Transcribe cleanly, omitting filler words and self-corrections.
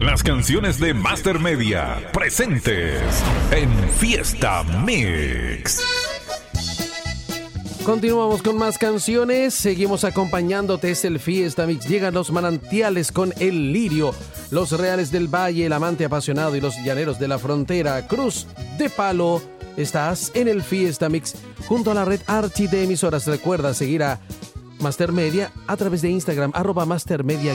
Las canciones de Master Media, presentes en Fiesta Mix. Continuamos con más canciones, seguimos acompañándote, es el Fiesta Mix. Llegan los manantiales con el lirio, los reales del valle, el amante apasionado y los llaneros de la frontera. Cruz de Palo, estás en el Fiesta Mix junto a la red Archie de emisoras. Recuerda seguir a Master Media a través de Instagram, @mastermedia_.